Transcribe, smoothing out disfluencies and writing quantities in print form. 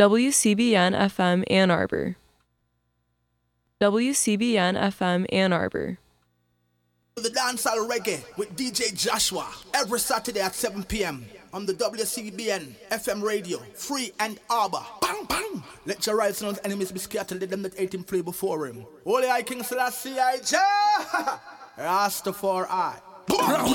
WCBN FM Ann Arbor. WCBN FM Ann Arbor. The dancehall reggae with DJ Joshua every Saturday at 7 p.m. on the WCBN FM radio, free and Arbor. Bang, bang! Let your rights and enemies be scattered, let them that ate him flee before him. Holy I King Selassie I Jah! Rastafari.